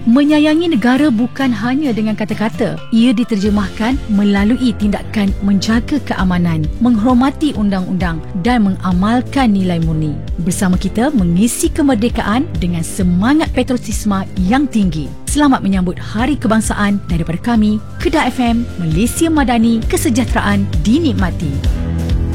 Menyayangi negara bukan hanya dengan kata-kata. Ia diterjemahkan melalui tindakan menjaga keamanan, menghormati undang-undang dan mengamalkan nilai murni. Bersama kita mengisi kemerdekaan dengan semangat patriotisme yang tinggi. Selamat menyambut Hari Kebangsaan daripada kami, Kedah FM, Malaysia Madani, kesejahteraan dinikmati.